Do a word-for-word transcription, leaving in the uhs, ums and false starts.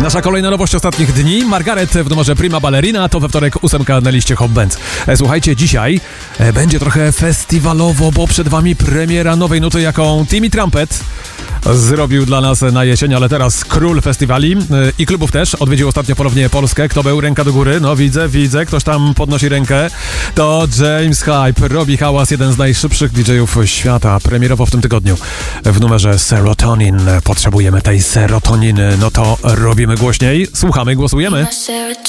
Nasza kolejna nowość ostatnich dni. Margaret w numerze Prima Ballerina, to we wtorek ósemka na liście Hot Bands. Słuchajcie, dzisiaj będzie trochę festiwalowo, bo przed wami premiera nowej nuty, jaką Timmy Trumpet zrobił dla nas na jesień, ale teraz król festiwali i klubów też. Odwiedził ostatnio ponownie Polskę. Kto był? Ręka do góry. No widzę, widzę. Ktoś tam podnosi rękę. To James Hype. Robi hałas, jeden z najszybszych D J-ów świata. Premierowo w tym tygodniu w numerze Serotonin. Potrzebujemy tej serotoniny. No to robimy głośniej. Słuchamy, głosujemy.